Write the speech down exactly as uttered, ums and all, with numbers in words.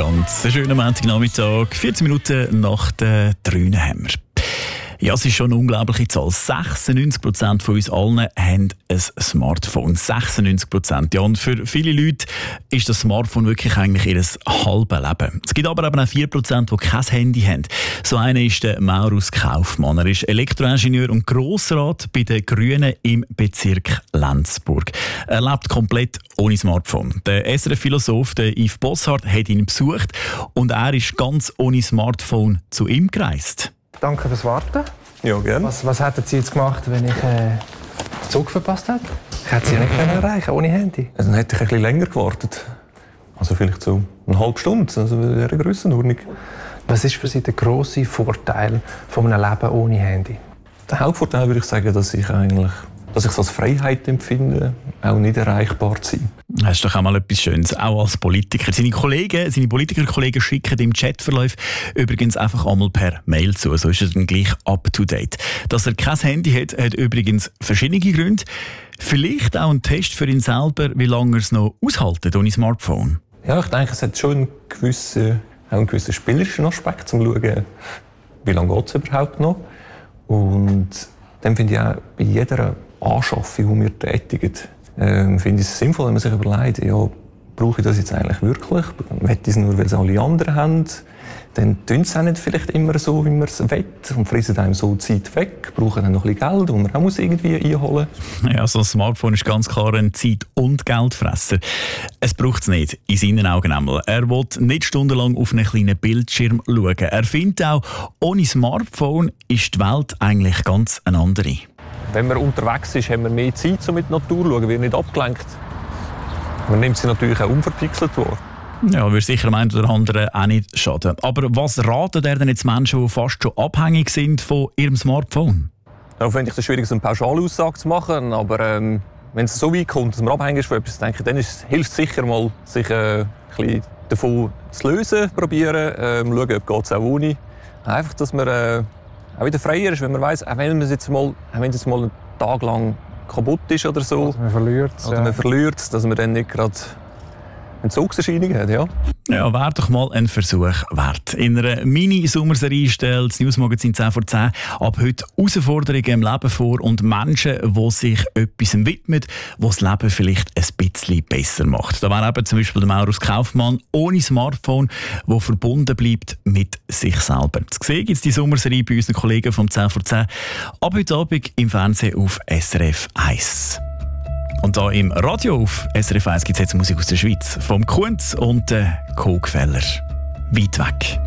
Ganz einen schönen Montagnachmittag. vierzehn Minuten nach der drei haben wir. Ja, es ist schon eine unglaubliche Zahl. sechsundneunzig Prozent von uns allen haben ein Smartphone. sechsundneunzig Prozent. Ja, und für viele Leute ist das Smartphone wirklich eigentlich ihr halbes Leben. Es gibt aber eben auch vier Prozent, die kein Handy haben. So einer ist der Maurus Kaufmann. Er ist Elektroingenieur und Grossrat bei den Grünen im Bezirk Lenzburg. Er lebt komplett ohne Smartphone. Der S R F-Philosoph Yves Bossart hat ihn besucht und er ist ganz ohne Smartphone zu ihm gereist. Danke fürs Warten. Ja, gerne. Was, was hätten Sie jetzt gemacht, wenn ich äh, den Zug verpasst hätte? Ich hätte Sie nicht erreichen ohne Handy. Also, dann hätte ich ein bisschen länger gewartet. Also vielleicht so eine halbe Stunde, also wäre eine Grössenordnung. Was ist für Sie der grosse Vorteil von einem Leben ohne Handy? Der Hauptvorteil würde ich sagen, dass ich eigentlich dass ich es als Freiheit empfinde, auch nicht erreichbar zu sein. Das ist doch auch mal etwas Schönes, auch als Politiker. Seine Kollegen, seine Politikerkollegen schicken im Chatverlauf übrigens einfach einmal per Mail zu, so ist er dann gleich up to date. Dass er kein Handy hat, hat übrigens verschiedene Gründe. Vielleicht auch ein Test für ihn selber, wie lange er es noch aushält ohne Smartphone. Ja, ich denke, es hat schon einen gewissen, auch einen gewissen spielerischen Aspekt, um zu schauen, wie lange geht es überhaupt noch. Und dann finde ich auch bei jeder Anschaffung, die wir tätigen, ähm, finde ich es sinnvoll, wenn man sich überlegt, ja, brauche ich das jetzt eigentlich wirklich? Will ich es nur, weil es alle anderen haben? Dann tun sie es auch nicht vielleicht immer so, wie man es will und fressen einem so Zeit weg, brauchen dann noch ein bisschen Geld, das man auch muss irgendwie einholen muss. Ja, so ein Smartphone ist ganz klar ein Zeit- und Geldfresser. Es braucht es nicht, in seinen Augen einmal. Er will nicht stundenlang auf einen kleinen Bildschirm schauen. Er findet auch, ohne Smartphone ist die Welt eigentlich ganz eine andere. Wenn man unterwegs ist, haben wir mehr Zeit, um mit der Natur zu schauen, wird nicht abgelenkt. Man nimmt sie natürlich auch unverpixelt wahr. Ja, würde sicher am einen oder anderen auch nicht schaden. Aber was raten denn jetzt Menschen, die fast schon abhängig sind von ihrem Smartphone? Ja, finde ich es schwierig, eine Pauschalaussage zu machen. Aber ähm, wenn es so weit kommt, dass man abhängig ist von etwas, denke ich, dann ist, hilft es sicher mal, sich äh, ein bisschen davon zu lösen, probieren, ähm, schauen, ob es auch ohne. Einfach, dass man äh, auch wieder freier ist, wenn man weiss, auch wenn man jetzt mal, auch wenn es jetzt mal einen Tag lang kaputt ist oder so, also man verliert es, oder ja. man verliert es, dass man dann nicht gerade Entzugserscheinungen hat, ja. Ja, wäre doch mal ein Versuch wert. In einer Mini-Sommerserie stellt das Newsmagazin zehn vor zehn ab heute Herausforderungen im Leben vor und Menschen, die sich etwas widmen, was das Leben vielleicht ein bisschen besser macht. Da wäre eben zum Beispiel der Maurus Kaufmann ohne Smartphone, der verbunden bleibt mit sich selber. Zu sehen gibt es die Sommerserie bei unseren Kollegen vom zehn vor zehn ab heute Abend im Fernsehen auf S R F eins. Und da im Radio auf S R F eins gibt es jetzt Musik aus der Schweiz. Vom Kunz und äh, Kogfeller. Weit weg.